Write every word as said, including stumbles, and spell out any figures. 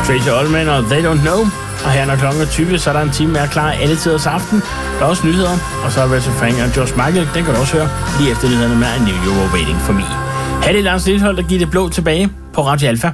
Tracy Ullman og They Don't Know. Og her når klokken er tyve, så er der en time mere klar alle tiders aften. Der er også nyheder, og så er Rachel Frank og George Michael. Den kan du også høre lige efter nyhederne med A New You Were Waiting For Me. Ha' det, Lars Lillehold, der giver det blå tilbage på Radio Alfa.